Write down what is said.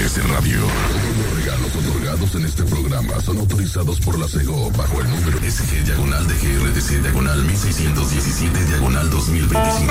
MBS Radio. Todos los regalos otorgados en este programa son autorizados por la SEGO bajo el número SG-DGRTC-1617-2025.